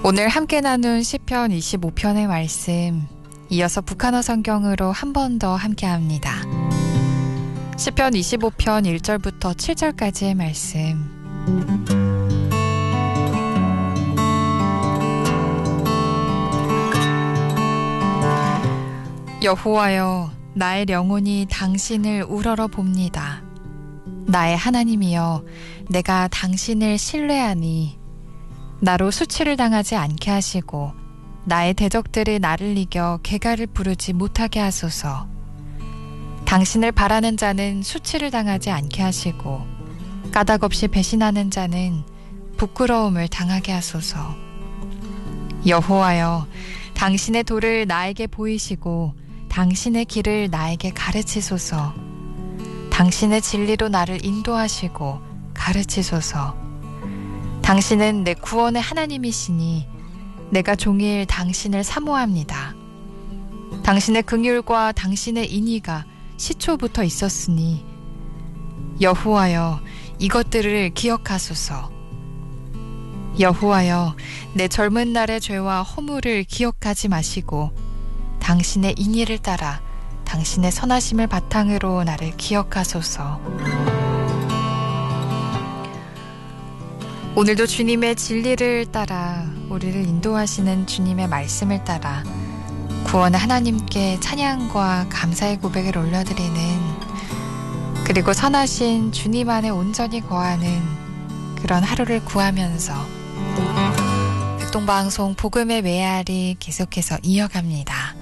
오늘 함께 나눈 시편 25편의 말씀, 이어서 북한어 성경으로 한 번 더 함께합니다. 시편 25편 1절부터 7절까지의 말씀. 여호와여, 나의 영혼이 당신을 우러러 봅니다. 나의 하나님이여, 내가 당신을 신뢰하니 나로 수치를 당하지 않게 하시고 나의 대적들이 나를 이겨 개가를 부르지 못하게 하소서. 당신을 바라는 자는 수치를 당하지 않게 하시고 까닭없이 배신하는 자는 부끄러움을 당하게 하소서. 여호와여, 당신의 도를 나에게 보이시고 당신의 길을 나에게 가르치소서. 당신의 진리로 나를 인도하시고 가르치소서. 당신은 내 구원의 하나님이시니 내가 종일 당신을 사모합니다. 당신의 긍휼과 당신의 인의가 시초부터 있었으니 여호와여, 이것들을 기억하소서. 여호와여, 내 젊은 날의 죄와 허물을 기억하지 마시고 당신의 인의를 따라 당신의 선하심을 바탕으로 나를 기억하소서. 오늘도 주님의 진리를 따라 우리를 인도하시는 주님의 말씀을 따라 구원의 하나님께 찬양과 감사의 고백을 올려드리는, 그리고 선하신 주님 안에 온전히 거하는 그런 하루를 구하면서 백동방송 복음의 메아리 계속해서 이어갑니다.